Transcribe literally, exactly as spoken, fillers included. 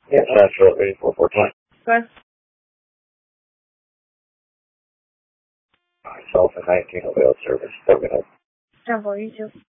Yes, absolutely. Four four ten. Good. Myself and nineteen available service. Terminal. Ten four, you too.